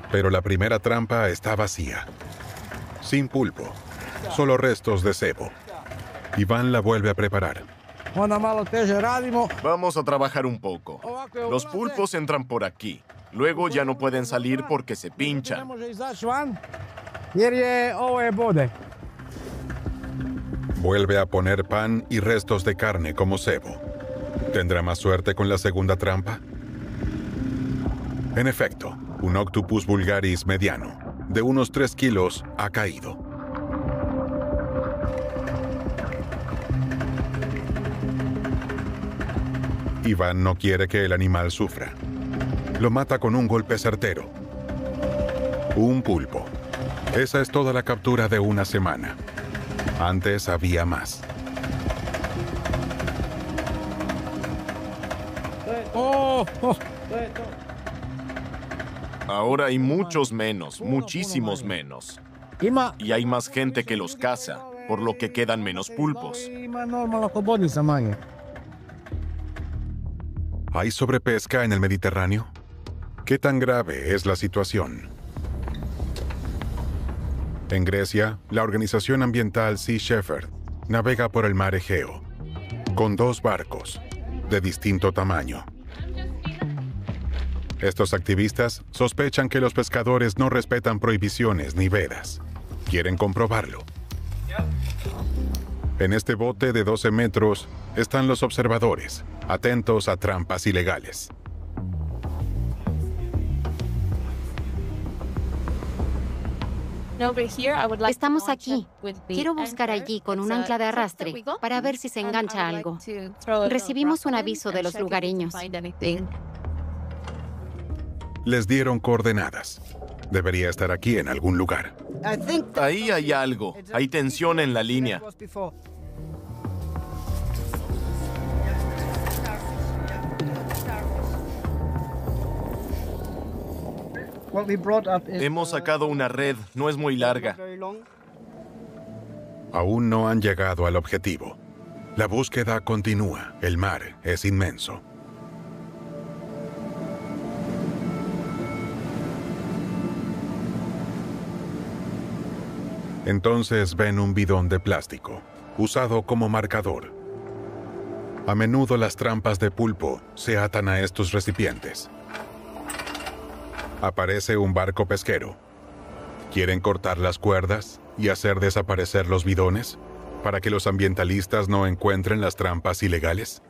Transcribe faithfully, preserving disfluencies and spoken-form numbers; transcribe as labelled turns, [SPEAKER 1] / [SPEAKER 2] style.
[SPEAKER 1] Pero la primera trampa está vacía. Sin pulpo, solo restos de cebo. Iván la vuelve a preparar.
[SPEAKER 2] Vamos a trabajar un poco. Los pulpos entran por aquí. Luego ya no pueden salir porque se pinchan.
[SPEAKER 1] Vuelve a poner pan y restos de carne como cebo. ¿Tendrá más suerte con la segunda trampa? En efecto, un Octopus vulgaris mediano, de unos tres kilos, ha caído. Iván no quiere que el animal sufra. Lo mata con un golpe certero. Un pulpo. Esa es toda la captura de una semana. Antes había más.
[SPEAKER 2] Ahora hay muchos menos, muchísimos menos. Y hay más gente que los caza, por lo que quedan menos pulpos.
[SPEAKER 1] ¿Hay sobrepesca en el Mediterráneo? ¿Qué tan grave es la situación? En Grecia, la organización ambiental Sea Shepherd navega por el mar Egeo, con dos barcos, de distinto tamaño. Estos activistas sospechan que los pescadores no respetan prohibiciones ni vedas. Quieren comprobarlo. En este bote de doce metros están los observadores, atentos a trampas ilegales.
[SPEAKER 3] Estamos aquí. Quiero buscar allí con un ancla de arrastre para ver si se engancha algo. Recibimos un aviso de los lugareños.
[SPEAKER 1] Les dieron coordenadas. Debería estar aquí en algún lugar.
[SPEAKER 2] Ahí hay algo. Hay tensión en la línea. Hemos sacado una red, no es muy larga.
[SPEAKER 1] Aún no han llegado al objetivo. La búsqueda continúa. El mar es inmenso. Entonces ven un bidón de plástico, usado como marcador. A menudo las trampas de pulpo se atan a estos recipientes. Aparece un barco pesquero. ¿Quieren cortar las cuerdas y hacer desaparecer los bidones para que los ambientalistas no encuentren las trampas ilegales?